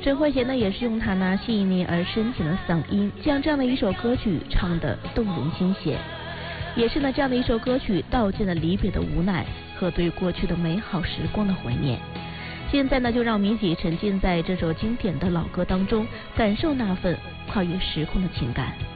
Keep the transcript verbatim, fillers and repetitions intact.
陈慧娴呢也是用她那细腻而深情的嗓音，将这样的一首歌曲唱得动人心弦，也是呢这样的一首歌曲道尽了离别的无奈和对过去的美好时光的怀念。现在呢就让我们一起沉浸在这首经典的老歌当中，感受那份跨越时空的情感。